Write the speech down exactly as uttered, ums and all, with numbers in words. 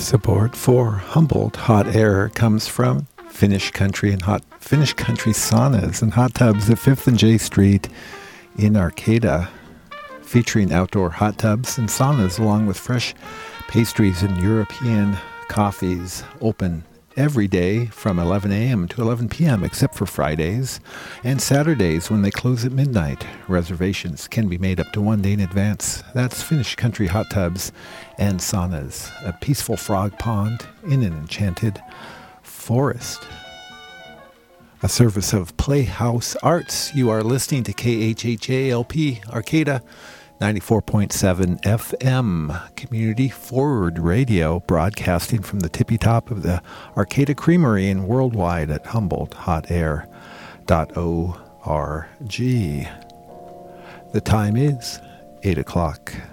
Support for Humboldt Hot Air comes from Finnish Country and Hot Finnish Country Saunas and Hot Tubs at fifth and J Street in Arcata, featuring outdoor hot tubs and saunas along with fresh pastries and European coffees, open every day from eleven a.m. to eleven p.m. except for Fridays and Saturdays when they close at midnight. Reservations can be made up to one day in advance. That's Finnish Country Hot Tubs and Saunas, a peaceful frog pond in an enchanted forest. A service of Playhouse Arts. You are listening to K H H A L P Arcata ninety-four point seven F M, Community Forward Radio, broadcasting from the tippy top of the Arcata Creamery and worldwide at humboldt hot air dot org. The time is eight o'clock.